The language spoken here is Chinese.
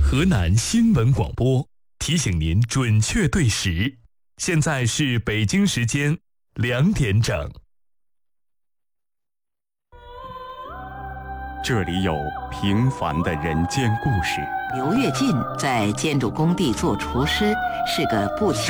河南新闻广播提醒您准确对时，现在是北京时间2点整。 这里有平凡的人间故事。 刘跃进在建筑工地做厨师，是个不